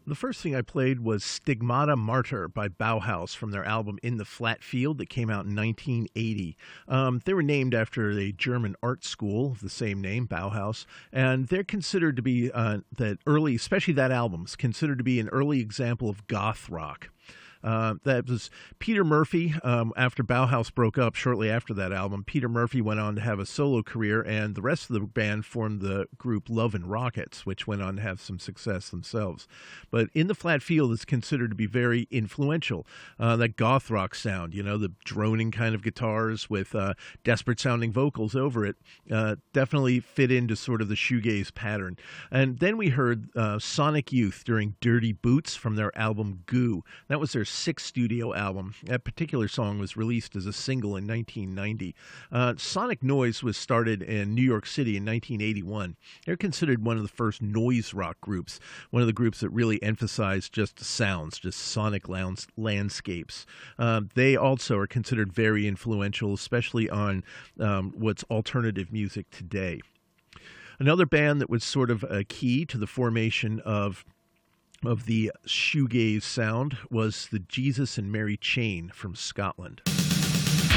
The first thing I played was Stigmata Martyr by Bauhaus from their album In the Flat Field that came out in 1980. They were named after a German art school of the same name, Bauhaus, and they're considered to be that early, especially that album, is considered to be an early example of goth rock. That was Peter Murphy. After Bauhaus broke up shortly after that album, Peter Murphy went on to have a solo career, and the rest of the band formed the group Love and Rockets, which went on to have some success themselves. But In the Flat Field is considered to be very influential. That goth rock sound, the droning kind of guitars with desperate sounding vocals over it, definitely fit into sort of the shoegaze pattern. And then we heard Sonic Youth during Dirty Boots from their album Goo. That was their sixth studio album. That particular song was released as a single in 1990. Sonic Noise was started in New York City in 1981. They're considered one of the first noise rock groups, one of the groups that really emphasized just sounds, just sonic landscapes. They also are considered very influential, especially on what's alternative music today. Another band that was sort of a key to the formation of the shoegaze sound was the Jesus and Mary Chain from Scotland.